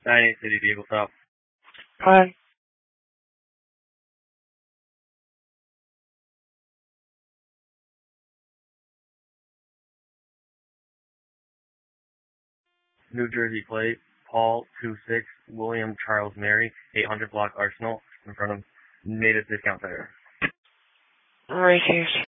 City Vehicle Stop. Hi. New Jersey plate, Paul 26 William Charles Mary, 800 block Arsenal, in front of Native Discount Center. Right here.